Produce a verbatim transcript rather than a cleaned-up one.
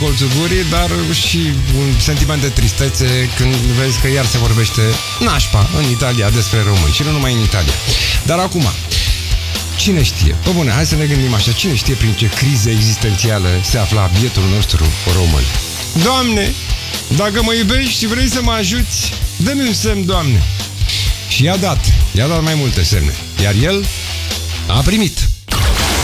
colțul gurii, dar și un sentiment de tristețe când vezi că iar se vorbește nașpa în Italia despre români și nu numai în Italia. Dar acum, cine știe? Bă, bune, hai să ne gândim așa. Cine știe prin ce criză existențială se afla bietul nostru român? Doamne, dacă mă iubești și vrei să mă ajuți, dă-mi un semn, Doamne. Și i-a dat, i-a dat mai multe semne. Iar el a primit.